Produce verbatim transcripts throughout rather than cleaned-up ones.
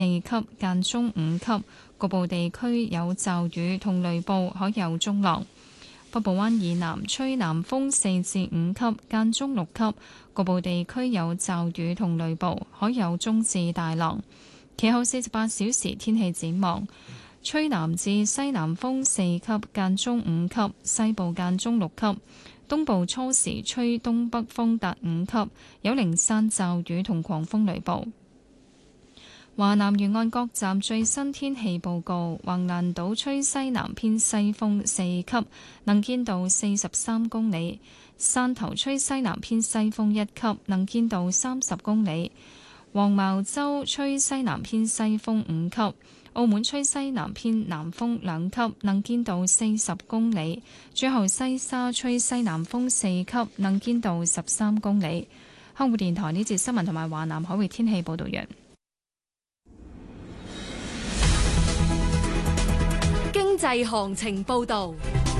級間中五級，局部地區有驟雨同雷暴，海有中浪。北部灣以南吹南風四至五級，間中六級，局部地區有驟雨同雷暴，海有中至大浪。其後四十八小時天氣展望：吹南至西南風四級，間中五級，西部間中六級，東部初時吹東北風達五級，有零散驟雨同狂風雷暴。華南沿岸各站最新天氣報告：橫瀾島吹西南偏西風四級，能見度四十三公里；汕頭吹西南偏西風一級，能見度三十公里；黃茅洲吹西南偏西風五級；澳門吹西南偏南風兩級，能見度四十公里；最後西沙吹西南風四級，能見度十三公里。香港電台呢節新聞同埋華南海域天氣報道完。 經濟行情報道。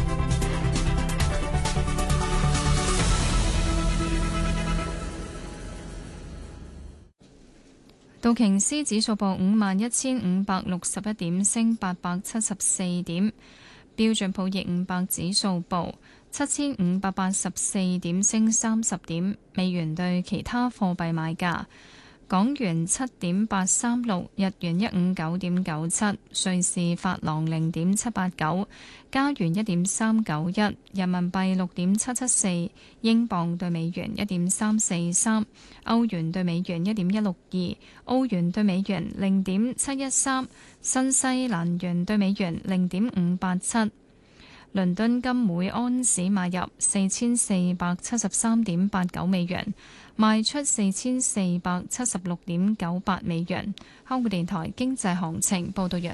道瓊斯指數報五萬一千五百六十一點，升八百七十四點。標準普爾五百指數報七千五百八十四點，升三十點。美元對其他貨幣買價：港元七點八三六，日元一五九點九七，瑞士法郎零點七八九，加元一點三九一，人民幣六點七七四，英鎊對美元一點三四三，歐元對美元一點一六二，澳元對美元零點七一三，新西蘭元對美元零點五八七。倫敦金每安士買入四千四百七十三點八九美元，賣出四千四百七十六點九八美元。香港電台經濟行情報道完。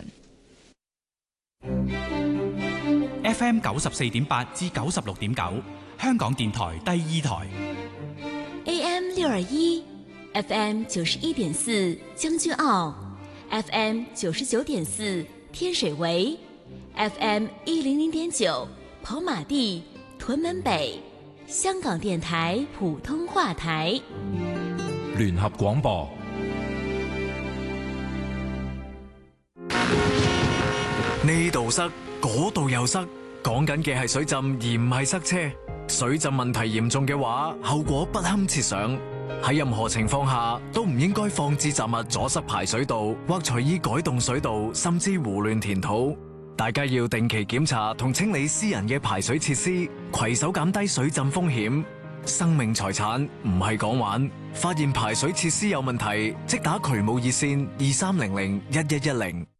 F M 九十四點八至九十六點九，香港電台第二台。 A M 六二一，F M 九十一點四將軍澳 ，F M 九十九點四天水圍。F M 一零零點九跑馬地、屯門北，香港電台普通話台。 聯合廣播。 呢度塞，嗰度又塞，講緊嘅係水浸而唔係塞車。水浸問題嚴重嘅話，後果不堪設想。喺任何情況下都唔應該放置雜物阻塞排水道，或隨意改動水道，甚至胡亂填土。大家要定期檢查同清理私人嘅排水設施，攜手減低水浸風險。生命財產唔係講玩，發現排水設施有問題，即打渠務熱線二三零零一一一零。